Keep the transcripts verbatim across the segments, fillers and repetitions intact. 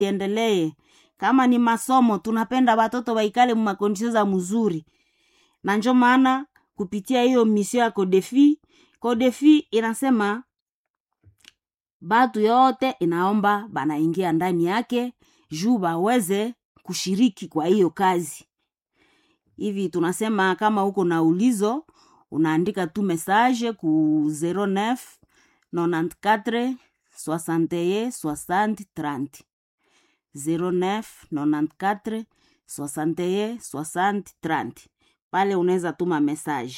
iendelee. Kama ni masomo, tunapenda watoto waikale mu makondisio za mzuri. Na ndio maana kupitia hiyo mission ya Codefi, Codefi inasema batu yote inaomba banaingia ndani yake juu baweze kushiriki kwa hiyo kazi. Hivi tunasema kama uko na ulizo, unaandika tu message ku zero neuf quatre soixante et un soixante trente. zero neuf quatre soixante et un soixante trente. Pale unaweza tuma message.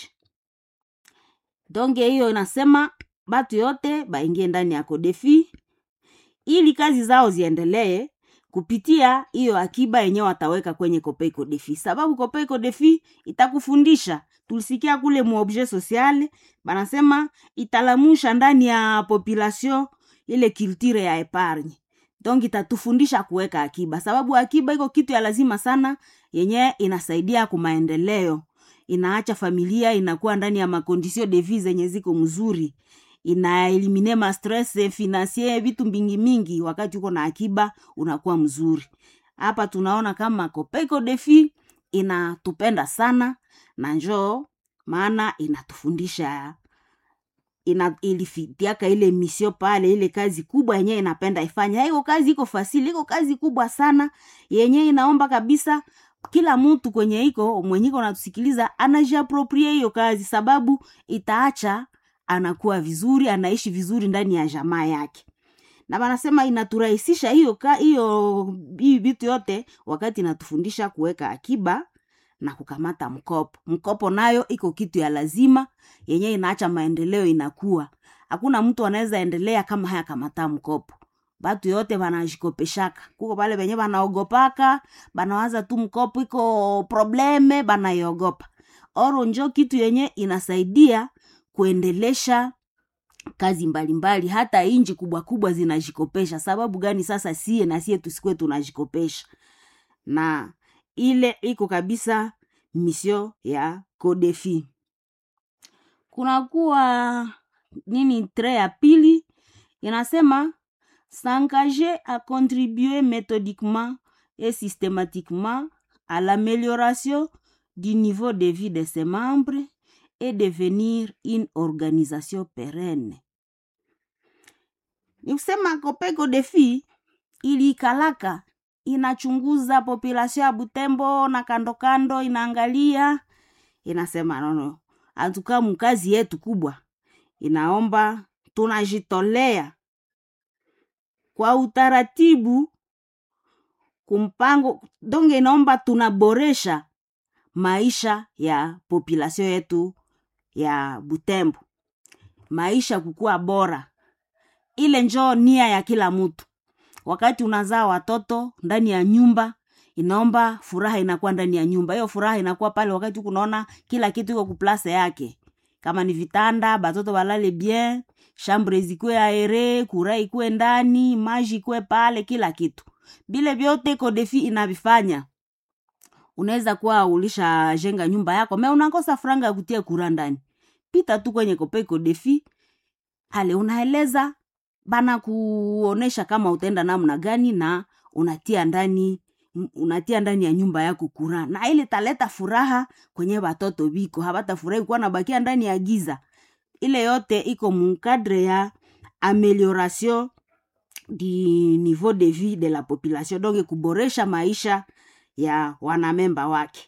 Donge hiyo inasema batu yote baingie ndani ya Codefi ili kazi zao ziendelee kupitia hiyo akiba yenye wataweka kwenye Copei Codefi. Sababu Copei Codefi itakufundisha. Tulisikia kule mu objet social banasema italamusha ndani ya population ile culture ya epargne. Donc itatufundisha kuweka akiba. Sababu akiba iko kitu ya lazima sana yenye inasaidia kwa maendeleo. Inaacha familia inakuwa ndani ya makondisio de vie zenye ziko mzuri. Ina elimine ma stress financier vitu mingi mingi. Wakati uko na akiba unakuwa mzuri. Hapa tunaona kama Copei Codefi inatupenda sana na njoo maana inatufundisha, ina ilifitiaka ile misio pale, ile kazi kubwa yenye inapenda ifanya. Hiyo kazi iko fasili, iko kazi kubwa sana yenye inaomba kabisa kila mtu kwenye iko mwenyiko natusikiliza anajiaproprie hiyo kazi, sababu itaacha anakuwa vizuri, anaishi vizuri ndani ya jamaa yake. Na wanasema inaturahisisha hiyo ka hiyo hii vitu yote wakati inatufundisha kuweka akiba na kukamata mkopo. Mkopo nayo iko kitu ya lazima yenye inaacha maendeleo inakuwa. Hakuna mtu anaweza endelea kama haya kamata mkopo. Batu yote wanajikopeshaka. Kuko pale wenye wanaogopaka, banawaza tu mkopo iko probleme, banaiogopa. Oro njo kitu yenye inasaidia kuendelesha kazi mbalimbali, hata inji kubwa kubwa zinajikopesha. Sababu gani sasa sie na sie tusikwe tunajikopesha? Na ile iko kabisa misio ya Codefi. Kuna kuwa nini tre ya pili inasema s'engager à contribuer méthodiquement et systématiquement à l'amélioration du niveau de vie de ses membres et devenir une organisation pérenne. Ni kusema Copei Codefi ili kalaka inachunguza population ya Butembo na kando kando, inaangalia, inasema nono, atuka mkazi yetu kubwa inaomba tunajitolea kwa utaratibu kumpango. Donge inaomba tunaboresha maisha ya population yetu ya Butembo, maisha kukua bora. Ile njoo nia ya kila mtu. Wakati unazaa watoto ndani ya nyumba, inaomba furaha inakuwa ndani ya nyumba. Hiyo furaha inakuwa pale wakati unaona kila kitu iko kuplace yake. Kama ni vitanda, batoto walale bien, chambre zikue aere, kura ikue ndani, maji ikue pale, kila kitu. Bile vyote Codefi inavifanya. Unaweza kuwa ulisha jenga nyumba yako, me unakosa franga ya kutia kura ndani. Pita tu kwenye Copei Codefi, hale unaeleza, bana kuonesha kama utaenda namna gani na unatia ndani unatia ndani ya nyumba yako kura. Na ile taleta furaha kwenye watoto biko, habata furahi kuwa nabakia ndani ya giza. Ile yote iko mkadre ya amélioration du niveau de vie de la population, donc kuboresha maisha ya wanamemba wake.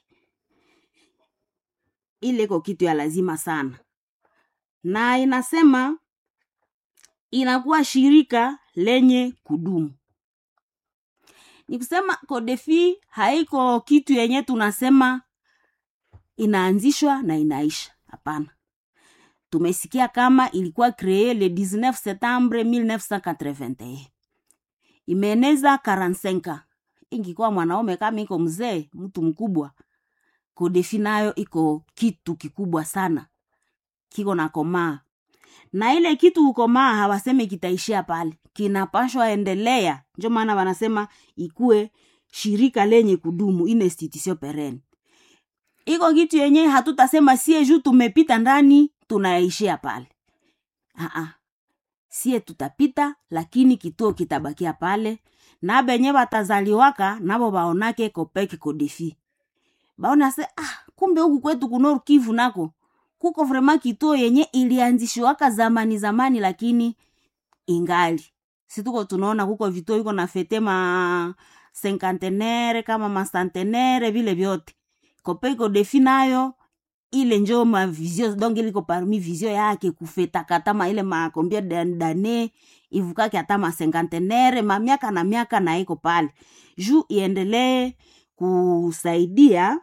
Ile iko kitu ya lazima sana. Na inasema inakuwa shirika lenye kudumu. Ni kusema Codefi haiko kitu yenye tunasema inaanzishwa na inaisha. Hapana. Tumesikia kama ilikuwa créé le dix-neuf septembre mille neuf cent quatre-vingt-un. Imeeneza quarante-cinq ans. Ingikuwa mwanaume kama iko mzee, mtu mkubwa, Codefi nayo iko kitu kikubwa sana. Kiko na komaa. Na ile kitu ukomaa hawaseme kitaishia pale. Kinapashwa endelea. Ndio maana wanasema ikue shirika lenye kudumu, une institution pérenne. Iko kitu yenye hatutasema sie juu tumepita ndani tunaishia pale. Ah ah. Sie tutapita lakini kituo kitabakia pale na benye batazaliwaka nabo baonake Copec Codefi. Baona se ah kumbe huku kwetu kunoru Kivu nako kuko vrema kituo yenye ilianzishwaka zamani zamani lakini ingali. Situko tunaona kuko vituo yuko na fete ma cinquantenaire kama ma centenaire vile vyote. Copec Codefi nayo ile njo ma vision donc iliko parmi vision yake kufeta katama ile ma combien d'années ivukake hata ma cinquantenaire ma miaka na miaka na iko pale. Juu iendelee kusaidia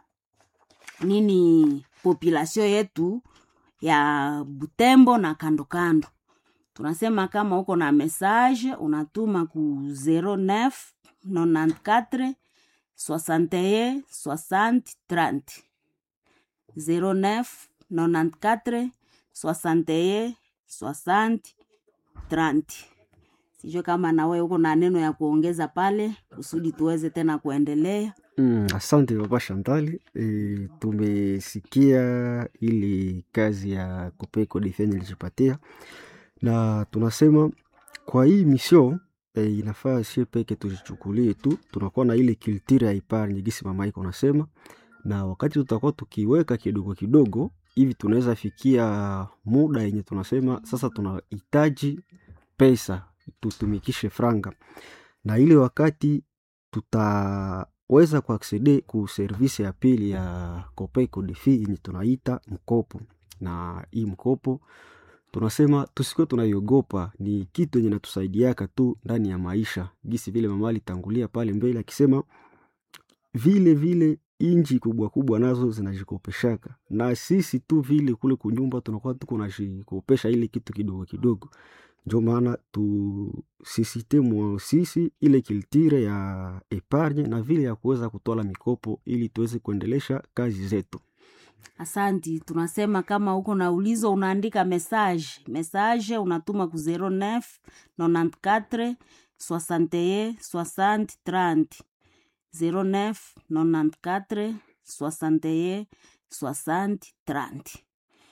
nini population yetu ya Butembo na kando kando. Tunasema kama uko na message unatuma ku zero neuf quatre soixante et un soixante trente zero neuf quatre soixante et un soixante trente. Sijue kama na wewe uko na neno ya kuongeza pale kusudi tuweze tena kuendelea. Mm, asante Papa Chantal. E, tumesikia ili kazi ya Copec Codefi ilijipatia na tunasema kwa hii mission e, inafaa sie peke tujichukulie tu, tunakuwa na ile culture ya epargne gisi mama iko nasema, na wakati tutakuwa tukiweka kidogo kidogo hivi tunaweza fikia muda yenye tunasema sasa tunahitaji pesa tutumikishe franga, na ile wakati tutaweza kuaccede ku service ya pili ya Copec Codefi yenye tunaita mkopo. Na hii mkopo tunasema tusikuwe tunaiogopa, ni kitu yenye natusaidiaka tu ndani ya maisha. Gisi vile mama alitangulia pale mbele akisema vile vile inji kubwa kubwa nazo zinajikopeshaka, na sisi tu vile kule kunyumba tunakuwa tuko najikopesha ile kitu kidogo kidogo. Ndio maana tu sisite mwa sisi ile kiltire ya epargne na vile ya kuweza kutola mikopo ili tuweze kuendelesha kazi zetu. Asanti, tunasema kama uko na ulizo unaandika message. Message unatuma ku zero neuf quatre soixante et un soixante trente zero neuf quatre soixante et un soixante trente.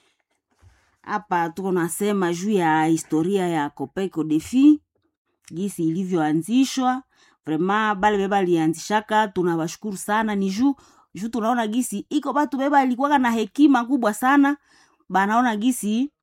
Hapa tuko nasema juu ya historia ya Copec Codefi gisi ilivyoanzishwa. Vraiment bale beba lianzishaka tunawashukuru sana, ni juu juu tunaona gisi iko batu beba ilikuwa na hekima kubwa sana. Banaona gisi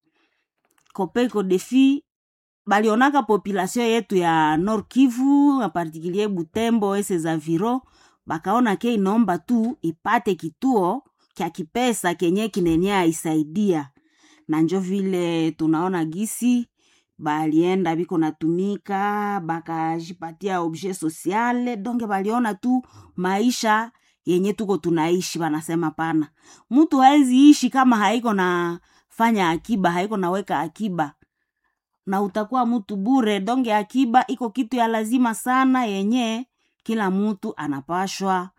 Copec Codefi balionaka population yetu ya Nord Kivu en particulier Butembo ese za viro, bakaona ke inomba tu ipate kituo kya kipesa kenye kinenea isaidia. Na njo vile tunaona gisi balienda biko natumika bakajipatia objet sociale, donge baliona tu maisha yenye tuko tunaishi. Banasema pana mtu haezi ishi kama haiko na fanya akiba, haiko na weka akiba, na utakuwa mtu bure. Donge akiba iko kitu ya lazima sana yenye kila mtu anapashwa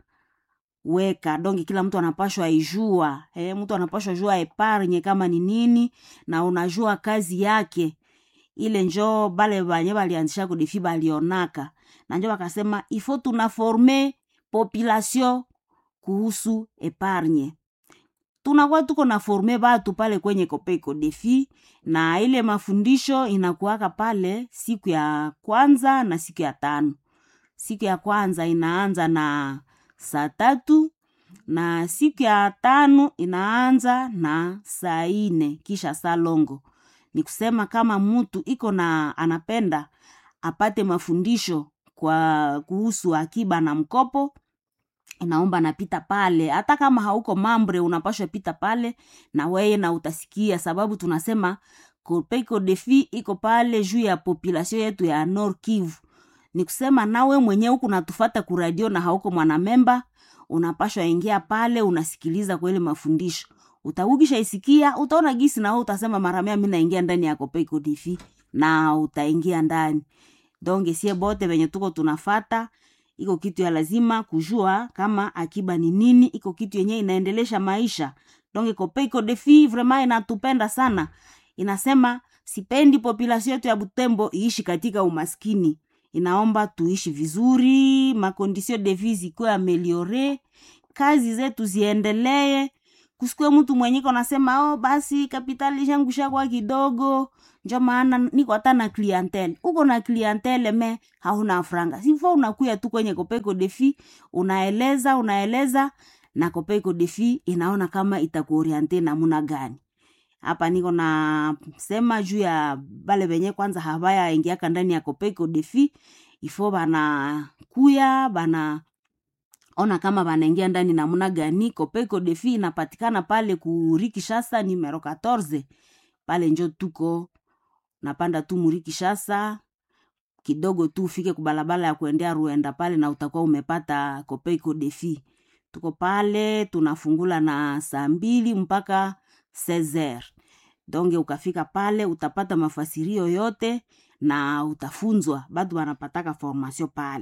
weka. Donge kila mtu anapashwa ijua. Eh, mtu anapashwa jua epargne kama ni nini, na unajua kazi yake. Ile njo bale banye balianzisha Codefi balionaka. Na njo bakasema ifo tunaforme population kuhusu epargne. Tunakuwa tuko na forme batu pale kwenye Copec Codefi, na ile mafundisho inakuwaka pale siku ya kwanza na siku ya tano. Siku ya kwanza inaanza na saa tatu na siku ya tano inaanza na saa ine kisha saa longo. Ni kusema kama mtu iko na anapenda apate mafundisho kwa kuhusu akiba na mkopo, inaomba napita pale. Hata kama hauko mambre unapashwa pita pale na weye na utasikia, sababu tunasema Copec Codefi iko pale juu ya population yetu ya Nord Kivu. Ni kusema nawe mwenye huku natufata ku radio na hauko mwanamemba, unapashwa ingia pale unasikiliza kwa ile mafundisho. Utawukisha isikia, utaona gisi na utasema maramia mimi naingia ndani ya Copec Codefi, na utaingia ndani. Donge sie bote wenye tuko tunafata, iko kitu ya lazima kujua kama akiba ni nini, iko kitu yenye inaendelesha maisha. Donge Copec Codefi vraiment inatupenda sana. Inasema sipendi population yetu ya Butembo iishi katika umaskini. Inaomba tuishi vizuri, ma condition de vie zikuwe ameliore, kazi zetu ziendelee, kusikwe mtu mwenye ko nasema oh basi kapitali yangu shakwa kidogo njo maana niko hata na clientele. Uko na clientele me hauna franga, sifo unakuya tu kwenye Copeco Defi unaeleza unaeleza na Copeco Defi inaona kama itakuoriente namna gani. Hapa niko na sema juu ya bale benye kwanza habaya ingia ndani ya Copeco Defi, ifo bana kuya bana ona kama banaingia ndani namna gani. Copeco Defi inapatikana pale ku Rue Kinshasa numero quatorze. Pale njo tuko napanda tu Rue Kinshasa kidogo tu ufike kubalabala ya kuendea Ruenda pale na utakuwa umepata Copeco Defi. Tuko pale tunafungula na saa mbili mpaka seize heures. Donge ukafika pale utapata mafasirio yote na utafunzwa, bado wanapataka formation pale.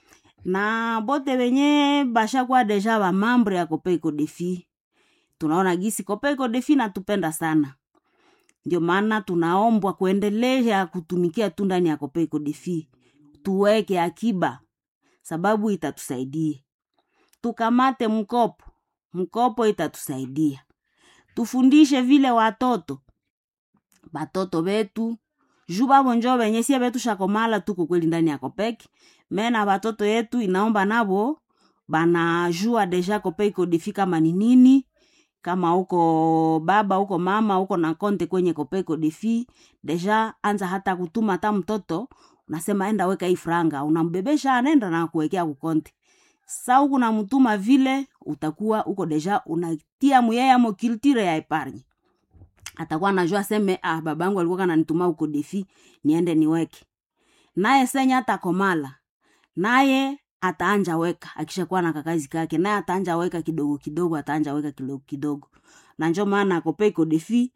Na bote wenye basha kwa deja wa membre ya Copeco Defi, tunaona gisi Copeco Defi natupenda sana. Ndio maana tunaombwa kuendelea kutumikia tu ndani ya Copeco Defi. Tuweke akiba sababu itatusaidia. Tukamate mkopo, mkopo itatusaidia. Tufundishe vile watoto, batoto betu, juba bonjo benye sie betu shakomala tuko kweli ndani ya Copec. Mena batoto yetu inaomba nabo banajua deja Copeco Defi kama ni nini. Kama uko baba, uko mama, uko na konte kwenye Copeco Defi, deja anza hata kutuma hata mtoto, unasema enda weka hii franga, unambebesha anaenda na kuwekea kukonte. Sasa huko na mtuma vile, utakuwa uko deja unatia muyaya mo culture ya epargne. Atakuwa anajua seme ah babangu alikuwa kananituma huko Defi, niende niweke. Naye senya hata komala. Naye ataanja weka akishakuwa na kakazi kake, naye ataanja weka kidogo kidogo, ataanja weka kidogo kidogo. Na ndio maana Copeco Defi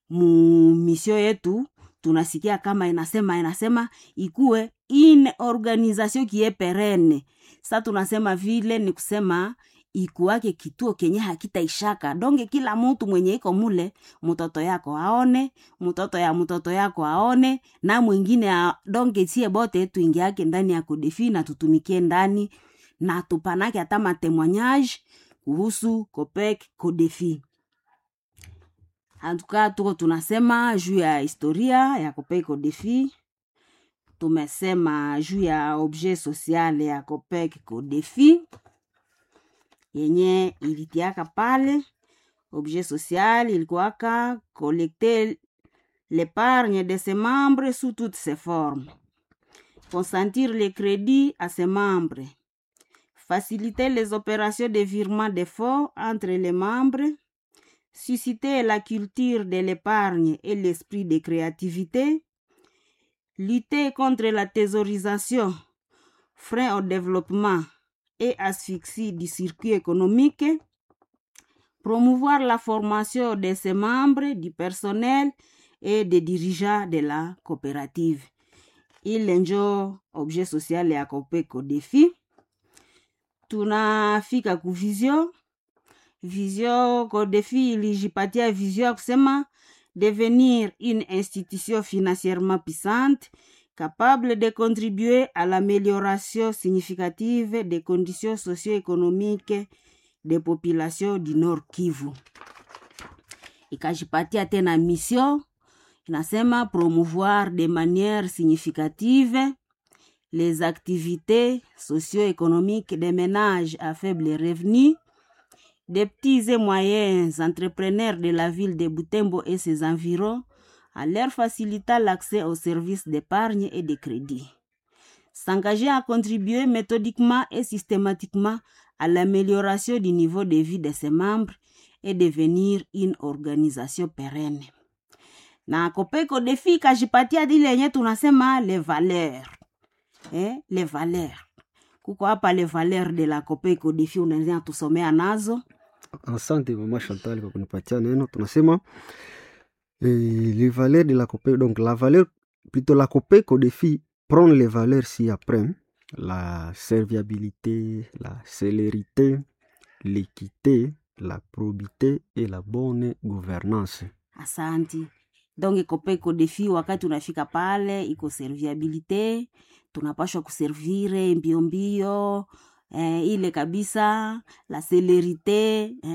mu misio yetu tunasikia kama inasema inasema ikuwe in organisation qui est pérenne. Sasa tunasema vile ni kusema ikuwake kituo kenye hakitaishaka. Donge kila mtu mwenye iko mule, mtoto yako aone, mtoto ya mtoto yako aone, na mwingine a, donge sie bote tuingiake ndani ya Codefi na tutumikie ndani na tupanake hata matemoignage kuhusu Copeco Defi. Antuka tuko tunasema juu ya historia ya Copeco Defi. Tumesema juu ya objet social ya Copeco Defi yenye ilitiaka pale. Objet social ilikuwaka collecter l'épargne de ses membres sous toutes ses formes, consentir les crédits à ses membres, faciliter les opérations de virement de fonds entre les membres, susciter la culture de l'épargne et l'esprit de créativité, lutter contre la thésaurisation, frein au développement et asphyxie du circuit économique, promouvoir la formation de ses membres, du personnel et des dirigeants de la coopérative. Il njo objet social ya Copeco Defi. Tunafika ku vision. Vision Codefi ilijipatia vision kusema devenir une institution financièrement puissante, capable de contribuer à l'amélioration significative des conditions socio-économiques des populations du Nord Kivu. Ikajipatia tena mission, inasema promouvoir de manière significative les activités socio-économiques des ménages à faible revenu, des petits et moyens entrepreneurs de la ville de Butembo et ses environs, en leur facilitant l'accès aux services d'épargne et de crédit. S'engager à contribuer méthodiquement et systématiquement à l'amélioration du niveau de vie de ses membres et devenir une organisation pérenne. Na Copeco Defi kajipatia dile yenye tunasema les valeurs. Eh, les valeurs. Kuko hapa les valeurs de la Copeco Defi unaweza tusomea nazo. Asante mama Chantal kwa kunipatia neno. Tunasema eh, les valeurs de la Copeco, donc la valeur plutôt la Copeco Defi prend les valeurs ci-après: la serviabilité, la célérité, l'équité, la probité et la bonne gouvernance. Asante. Donc Copeco Defi wakati unafika pale iko serviabilité, tunapaswa kuservire mbio mbio, eh, ile kabisa la célérité, eh,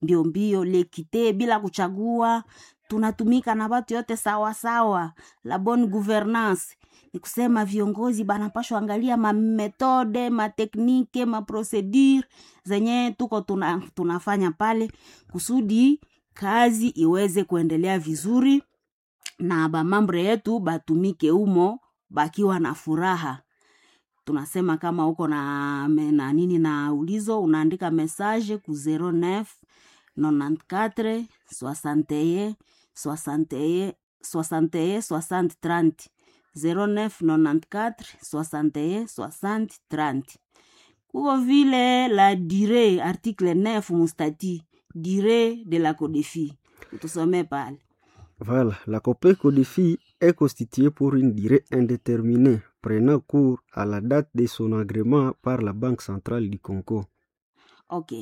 mbio mbio, lekite bila kuchagua, tunatumika na watu yote sawa sawa. La bonne gouvernance ni kusema viongozi banapashwa angalia ma metode, ma teknike, ma procedure zenye tuko tuna, tunafanya pale kusudi kazi iweze kuendelea vizuri na ba mambre yetu batumike umo bakiwa na furaha. Tunasema kama uko na, na nini na ulizo, unaandika message ku zero neuf nonante-quatre soixante et un soixante et un soixante et un soixante trente zero neuf nonante-quatre soixante et un soixante trente. Kuko vile la durée, article neuf mustati, durée de la CODEFI. Tusome pale. Voilà, la COPEI-CODEFI est constituée pour une durée indéterminée, prenant cours à la date de son agrément par la Banque centrale du Congo. Ok.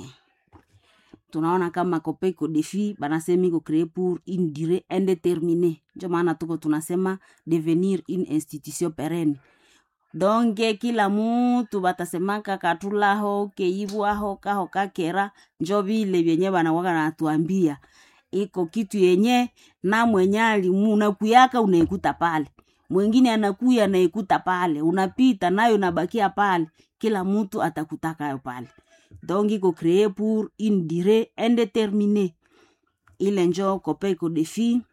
Tunaona kama COPEI-CODEFI banasema iko créé pour une durée indéterminée. Ndio maana tuko tunasema devenir une institution pérenne. Donc kila mtu batasemaka katulaho keibwaho kaho kakera, njo vile vyenye banawaka natuambia iko kitu yenye na mwenye alimu unakuyaka unaikuta pale, mwingine anakuya anaikuta pale, unapita nayo unabakia pale, kila mtu atakutaka yo pale. Donc iko créé pour une durée indéterminée. Ile njo COPEI-CODEFI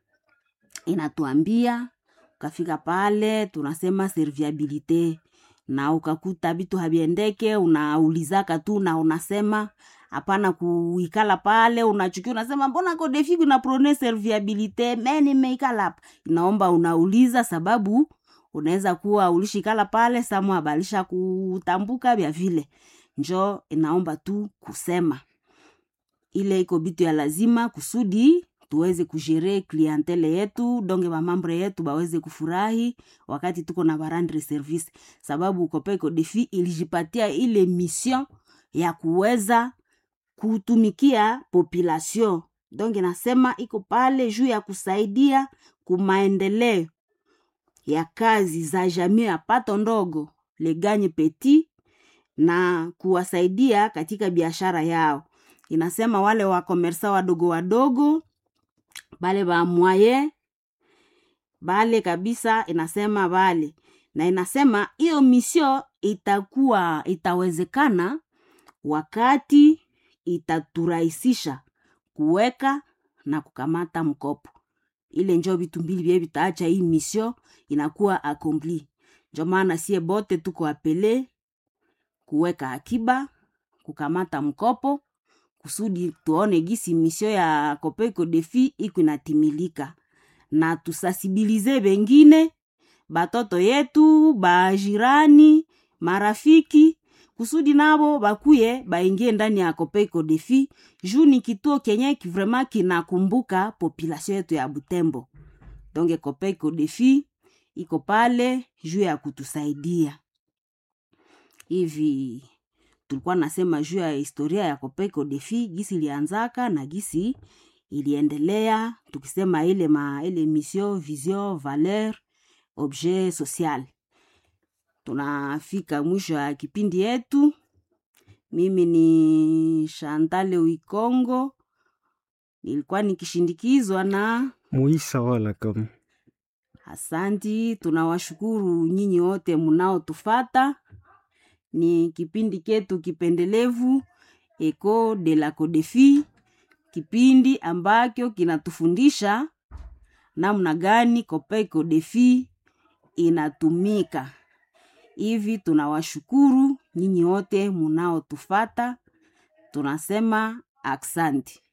inatuambia. Ukafika pale tunasema serviabilité, na ukakuta bitu habiendeke unaulizaka tu na unasema hapana kuikala pale, unachukia unasema mbona CODEFI kuna prone serviabilité meni meikala hapa. Inaomba unauliza sababu unaweza kuwa ulishikala pale samu abalisha kutambuka vya vile. Njo inaomba tu kusema ile iko bitu ya lazima kusudi tuweze kujere klientele yetu, donge ba mambre yetu baweze kufurahi wakati tuko na barandre service, sababu COPEI-CODEFI ilijipatia ile mission ya kuweza kutumikia population. Donge nasema iko pale juu ya kusaidia kumaendeleo ya kazi za jamii ya pato ndogo, le gagne petit, na kuwasaidia katika biashara yao. Inasema wale wa komersa wadogo wadogo, bale ba moyen, bale kabisa, inasema bale. Na inasema iyo mission itakuwa itawezekana wakati itaturahisisha kuweka na kukamata mkopo. Ile njo vitu mbili bie bitaacha hii mission inakuwa accompli. Njo maana sie bote tuko apele kuweka akiba, kukamata mkopo, kusudi tuone gisi mission ya COPEI-CODEFI iko inatimilika, na tusasibilize bengine batoto yetu, bajirani, marafiki, kusudi nabo bakuye baingie ndani ya COPEI-CODEFI. Juu ni kituo kenye vraiment kinakumbuka population yetu ya Butembo. Donc COPEI-CODEFI iko pale juu ya kutusaidia. Hivi tulikuwa nasema juu ya historia ya COPEI-CODEFI, gisi ilianzaka na gisi iliendelea, tukisema ile ma ile mission, vision, valeur, objet social. Tunafika mwisho ya kipindi yetu. Mimi ni Chantal Wikongo, nilikuwa nikishindikizwa na Muisa wala kama. Asanti, tunawashukuru nyinyi wote munao tufata. Ni kipindi ketu kipendelevu Eco de la CODEFI, kipindi ambakyo kinatufundisha namna gani COPEI-CODEFI inatumika. Hivi tunawashukuru nyinyi wote munao tufata. Tunasema aksanti.